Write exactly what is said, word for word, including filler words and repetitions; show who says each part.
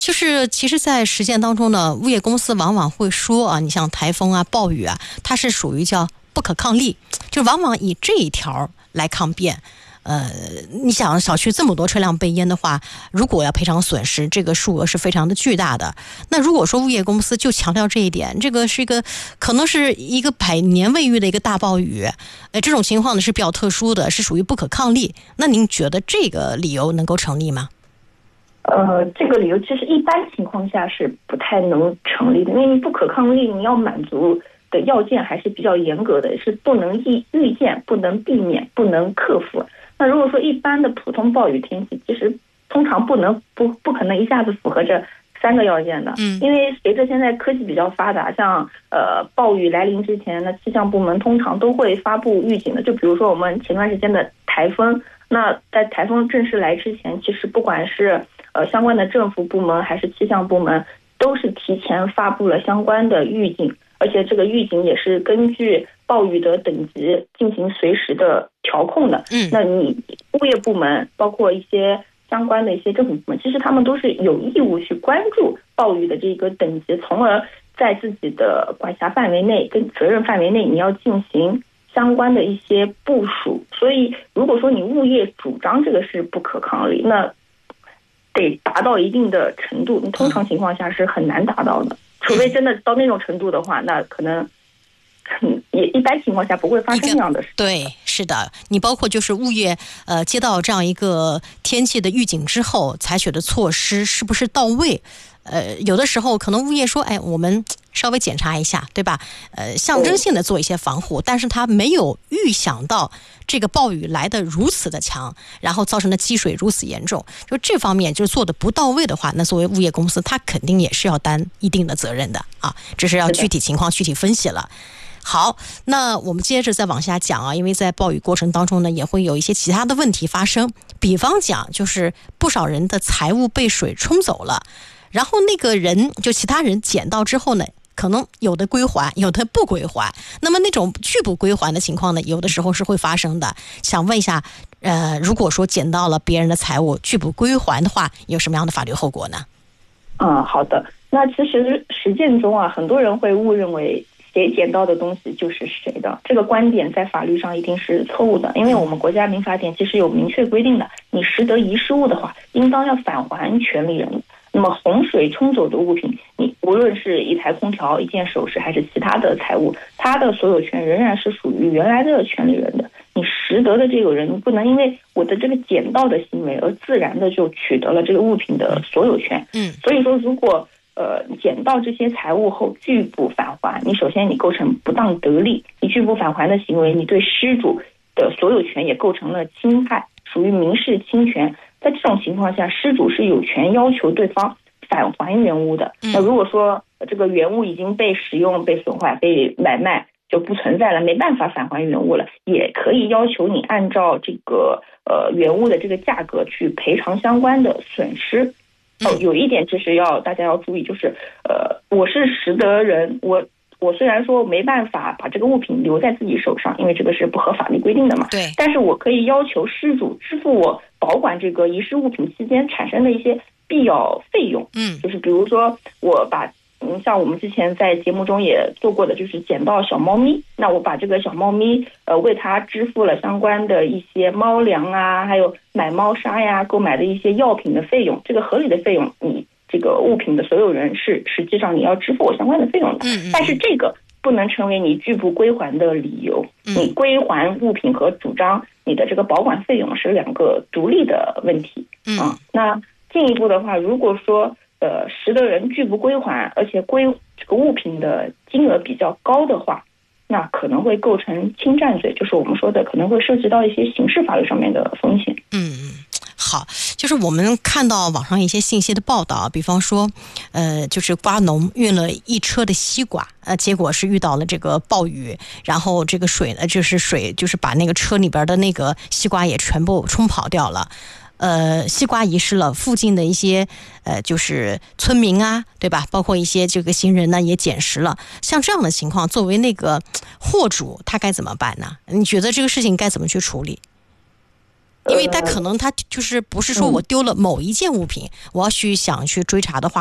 Speaker 1: 就是其实在实践当中呢，物业公司往往会说啊，你像台风啊、暴雨啊，它是属于叫不可抗力，就往往以这一条来抗辩。呃，你想小区这么多车辆被淹的话，如果要赔偿损失，这个数额是非常的巨大的。那如果说物业公司就强调这一点，这个是一个可能是一个百年未遇的一个大暴雨，呃，这种情况呢是比较特殊的，是属于不可抗力。那您觉得这个理由能够成立吗？
Speaker 2: 呃，这个理由其实一般情况下是不太能成立的，因为不可抗力你要满足的要件还是比较严格的，是不能预预见、不能避免、不能克服。那如果说一般的普通暴雨天气，其实通常不能不不可能一下子符合这三个要件的，嗯，因为随着现在科技比较发达，像呃暴雨来临之前，那气象部门通常都会发布预警的。就比如说我们前段时间的台风，那在台风正式来之前，其实不管是呃相关的政府部门还是气象部门，都是提前发布了相关的预警。而且这个预警也是根据暴雨的等级进行随时的调控的。嗯，那你物业部门包括一些相关的一些政府部门，其实他们都是有义务去关注暴雨的这个等级，从而在自己的管辖范围内跟责任范围内，你要进行相关的一些部署。所以如果说你物业主张这个是不可抗力，那得达到一定的程度，你通常情况下是很难达到的。除非真的到那种程度的话，那可能也一般情况下不会发生这样的事。
Speaker 1: 对，是的，你包括就是物业呃接到这样一个天气的预警之后，采取的措施是不是到位？呃，有的时候可能物业说，哎，我们稍微检查一下，对吧？呃，象征性的做一些防护，但是他没有预想到这个暴雨来得如此的强，然后造成的积水如此严重，就这方面就是做的不到位的话，那作为物业公司，他肯定也是要担一定的责任的啊，这是要具体情况具体分析了。好，那我们接着再往下讲啊，因为在暴雨过程当中呢，也会有一些其他的问题发生，比方讲就是不少人的财物被水冲走了。然后那个人就其他人捡到之后呢，可能有的归还，有的不归还。那么那种拒不归还的情况呢，有的时候是会发生的。想问一下，呃，如果说捡到了别人的财物拒不归还的话，有什么样的法律后果呢？
Speaker 2: 嗯，好的。那其实实践中啊，很多人会误认为谁捡到的东西就是谁的，这个观点在法律上一定是错误的。因为我们国家民法典其实有明确规定的，你拾得遗失物的话，应当要返还权利人。那么洪水冲走的物品，你无论是一台空调、一件首饰还是其他的财物，它的所有权仍然是属于原来的权利人的。你拾得的这个人，你不能因为我的这个捡到的行为而自然的就取得了这个物品的所有权。嗯，所以说如果呃捡到这些财物后拒不返还，你首先你构成不当得利，你拒不返还的行为，你对失主的所有权也构成了侵害，属于民事侵权。在这种情况下，失主是有权要求对方返还原物的。那如果说这个原物已经被使用、被损坏、被买卖，就不存在了，没办法返还原物了，也可以要求你按照这个呃原物的这个价格去赔偿相关的损失。哦，有一点就是要大家要注意，就是呃，我是拾得人，我我虽然说没办法把这个物品留在自己手上，因为这个是不合法律规定的嘛。对。但是我可以要求失主支付我保管这个遗失物品期间产生的一些必要费用。嗯。就是比如说我把嗯，像我们之前在节目中也做过的，就是捡到小猫咪，那我把这个小猫咪呃为它支付了相关的一些猫粮啊，还有买猫砂呀，购买的一些药品的费用，这个合理的费用，你这个物品的所有人是实际上你要支付我相关的费用的。嗯嗯。但是这个不能成为你拒不归还的理由。嗯。你归还物品和主张你的这个保管费用是两个独立的问题。嗯。啊，那进一步的话，如果说呃，拾得人拒不归还，而且归这个物品的金额比较高的话，那可能会构成侵占罪，就是我们说的可能会涉及到一些刑事法律上面的风险。
Speaker 1: 嗯嗯，好，就是我们看到网上一些信息的报道，比方说，呃，就是瓜农运了一车的西瓜，呃，结果是遇到了这个暴雨，然后这个水呢，就是水就是把那个车里边的那个西瓜也全部冲跑掉了。呃，西瓜遗失了，附近的一些呃，就是村民啊，对吧？包括一些这个行人呢，也捡拾了。像这样的情况，作为那个货主，他该怎么办呢？你觉得这个事情该怎么去处理？ 因为他可能他就是不是说我丢了某一件物品，我要去想去追查的话。